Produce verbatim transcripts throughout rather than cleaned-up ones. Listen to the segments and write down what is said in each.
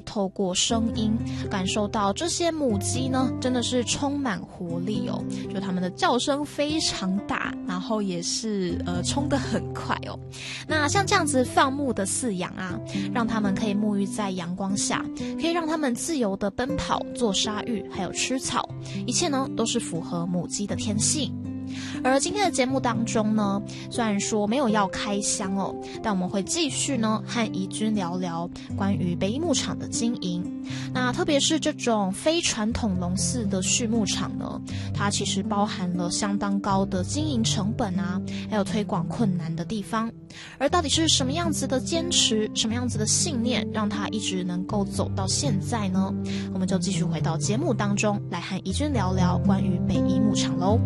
透过声音感受到这些母鸡呢真的是充满活力哦，就它们的叫声非常大，然后也是呃冲得很快哦。那像这样子放牧的饲养啊，让它们可以沐浴在阳光下，可以让它们自由的奔跑、做沙浴，还有吃草，一切呢都是符合母鸡的天性。而今天的节目当中呢，虽然说没有要开箱哦，但我们会继续呢和怡君聊聊关于北一牧场的经营。那特别是这种非传统笼饲的畜牧场呢，它其实包含了相当高的经营成本啊，还有推广困难的地方。而到底是什么样子的坚持，什么样子的信念，让它一直能够走到现在呢？我们就继续回到节目当中来和怡君聊聊关于北一牧场喽。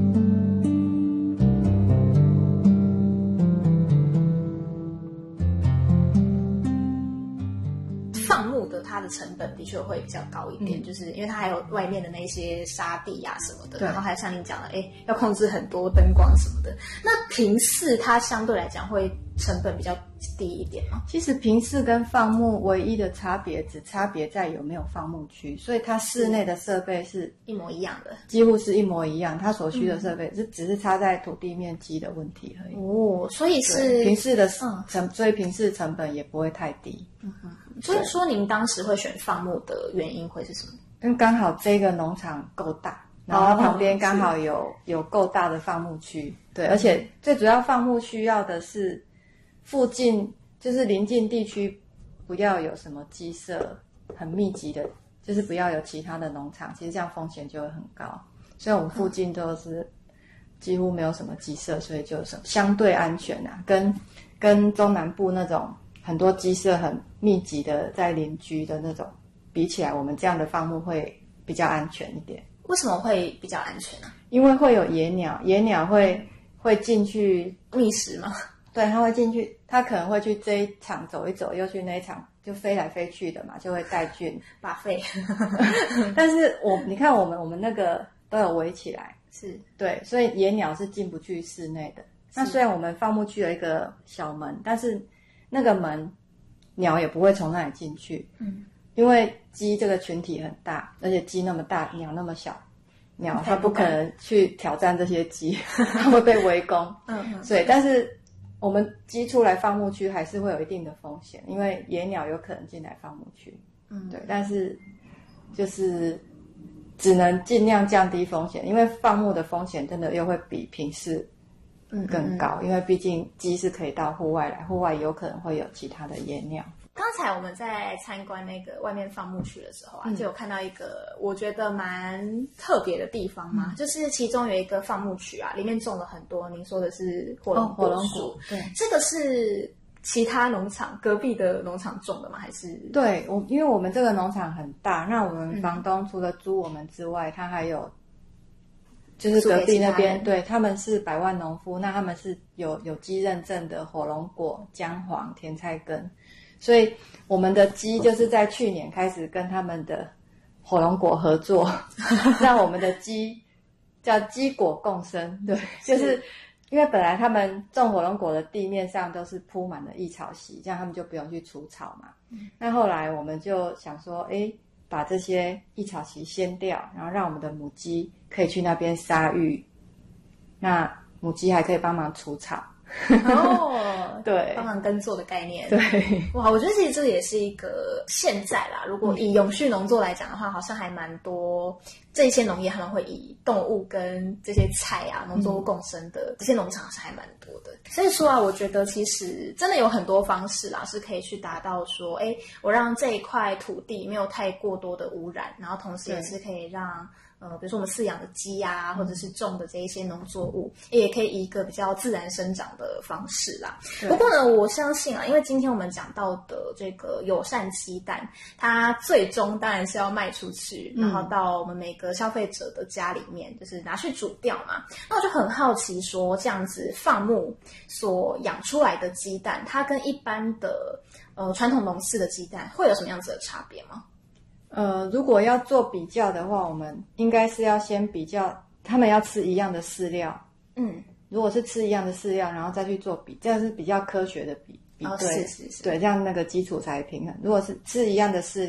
它的成本的确会比较高一点，嗯、就是因为它还有外面的那些沙地啊什么的，然后还像你讲的，哎，要控制很多灯光什么的。那平饲它相对来讲会成本比较低一点吗？ 其实平饲跟放牧唯一的差别，只差别在有没有放牧区，所以它室内的设备是一模一样的， 几乎是一模一样，它所需的设备是、嗯、只是差在土地面积的问题而已。 哦，所以是平饲的成、嗯，所以平饲成本也不会太低。 嗯哼。所以说，您当时会选放牧的原因会是什么？ 因为刚好这个农场够大，然后旁边刚好有、哦、有够大的放牧区，对，而且最主要放牧需要的是附近就是邻近地区不要有什么鸡舍很密集的，就是不要有其他的农场，其实这样风险就会很高。所以我们附近都是几乎没有什么鸡舍，所以就相对安全啊，跟跟中南部那种很多鸡舍很密集的在邻居的那种比起来，我们这样的放牧会比较安全一点。 为什么会比较安全啊？ 因为会有野鸟，野鸟会会进去觅食吗？ 对，它会进去，它可能会去这一场走一走，又去那一场，就飞来飞去的嘛，就会带菌把肺。 但是我你看我们我们那个都有围起来， 是对，所以野鸟是进不去室内的。那虽然我们放牧区有一个小门，但是那个门鸟也不会从那里进去，嗯，因为鸡这个群体很大，而且鸡那么大，鸟那么小，鸟它不可能去挑战这些鸡，它会被围攻，嗯嗯，所以但是我们鸡出来放牧区还是会有一定的风险，因为野鸟有可能进来放牧区，嗯，对，但是就是只能尽量降低风险，因为放牧的风险真的又会比平饲更高，嗯嗯，因为毕竟鸡是可以到户外来，户外有可能会有其他的野鸟。 刚才我们在参观那个外面放牧区的时候啊，嗯、就有看到一个我觉得蛮特别的地方嘛，嗯、就是其中有一个放牧区啊，里面种了很多您说的是火龙果树，哦，对，这个是其他农场隔壁的农场种的吗？还是？ 对，我因为我们这个农场很大，那我们房东除了租我们之外，嗯、他还有。就是隔壁那边，对，他们是百万农夫，那他们是有有机认证的火龙果、姜黄、甜菜根，所以我们的鸡就是在去年开始跟他们的火龙果合作，让我们的鸡叫鸡果共生，对，就是因为本来他们种火龙果的地面上都是铺满了益草席，这样他们就不用去除草嘛。嗯、那后来我们就想说，哎，把这些益草席掀掉，然后让我们的母鸡可以去那边沙浴，那母鸡还可以帮忙除草。 哦， 对， 帮忙耕作的概念。 对， 哇，我觉得其实这也是一个现在啦，如果以永续农作来讲的话，好像还蛮多这些农业他们会以动物跟这些菜啊农作物共生的，嗯、这些农场是还蛮多的。所以说啊，我觉得其实真的有很多方式啦，是可以去达到说，哎，我让这一块土地没有太过多的污染，然后同时也是可以让。呃，比如说我们饲养的鸡啊，或者是种的这一些农作物，也可以以一个比较自然生长的方式啦。不过呢，我相信啊，因为今天我们讲到的这个友善鸡蛋，它最终当然是要卖出去，然后到我们每个消费者的家里面，就是拿去煮掉嘛。那我就很好奇说，这样子放牧所养出来的鸡蛋，它跟一般的呃传统农饲的鸡蛋会有什么样子的差别吗？ 呃，如果要做比较的话，我们应该是要先比较他们要吃一样的饲料，嗯，如果是吃一样的饲料，然后再去做比，这样是比较科学的比比对， 哦，是是是， 对，这样那个基础才平衡。如果是吃一样的饲